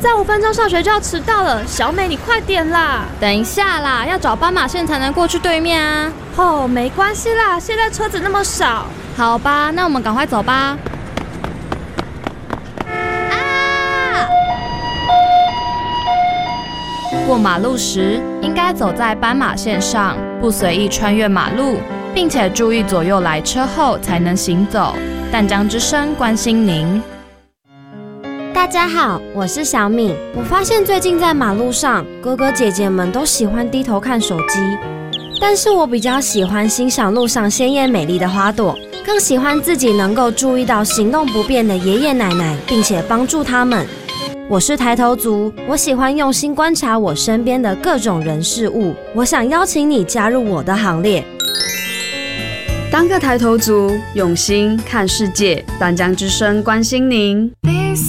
再5分钟上学就要迟到了，小美你快点啦！ 等一下啦，要找斑马线才能过去对面啊。 哦，没关系啦，现在车子那么少。 好吧，那我们赶快走吧。过马路时，应该走在斑马线上，不随意穿越马路，并且注意左右来车后才能行走。淡江之声关心您。 大家好，我是小敏。我发现最近在马路上，哥哥姐姐们都喜欢低头看手机，但是我比较喜欢欣赏路上鲜艳美丽的花朵，更喜欢自己能够注意到行动不便的爷爷奶奶，并且帮助他们。我是抬头族，我喜欢用心观察我身边的各种人事物。我想邀请你加入我的行列。 当个抬头族，用心看世界。淡江之声关心您。